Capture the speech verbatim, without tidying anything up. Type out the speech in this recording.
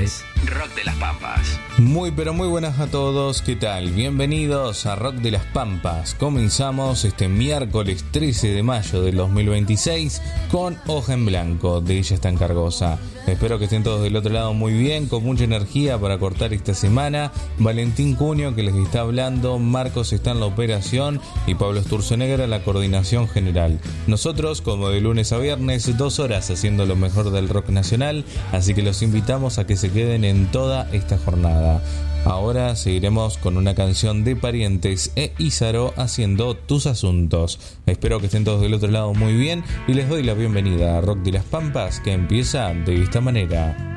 es Rock de las Pampas. Muy pero muy buenas a todos, ¿qué tal? Bienvenidos a Rock de las Pampas. Comenzamos este miércoles trece de mayo del dos mil veintiséis con Hoja en Blanco de Ella Está en Cargosa. Espero que estén todos del otro lado muy bien, con mucha energía para cortar esta semana. Valentín Cunio que les está hablando, Marcos está en la operación y Pablo Sturzenegger en la coordinación general. Nosotros, como de lunes a viernes, dos horas haciendo lo mejor del rock nacional, así que los invitamos a que se queden en toda esta jornada. Ahora seguiremos con una canción de Parientes e Ízaro haciendo Tus Asuntos. Espero que estén todos del otro lado muy bien y les doy la bienvenida a Rock de las Pampas, que empieza de esta manera.